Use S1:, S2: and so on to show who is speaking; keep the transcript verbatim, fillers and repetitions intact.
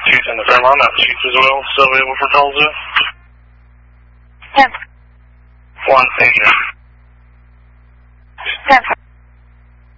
S1: Two ten to Fairmont, Massachusetts as well, still available for calls in.
S2: Yes.
S1: One, thank you.